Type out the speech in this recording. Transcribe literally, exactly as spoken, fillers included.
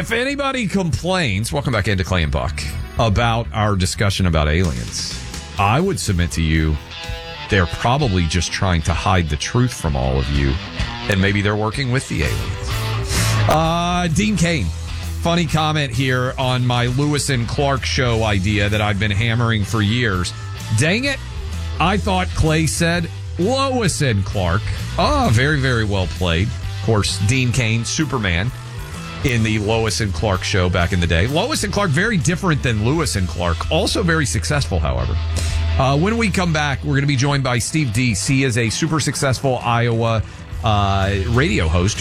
If anybody complains, welcome back into Clay and Buck, about our discussion about aliens, I would submit to you they're probably just trying to hide the truth from all of you, and maybe they're working with the aliens. Uh, Dean Cain, funny comment here on my Lewis and Clark show idea that I've been hammering for years. Dang it, I thought Clay said Lois and Clark. Oh, very, very well played. Of course, Dean Cain, Superman, in the Lois and Clark show back in the day. Lois and Clark, very different than Lewis and Clark. Also very successful, however. Uh, when we come back, we're going to be joined by Steve Deese. He is a super successful Iowa uh, radio host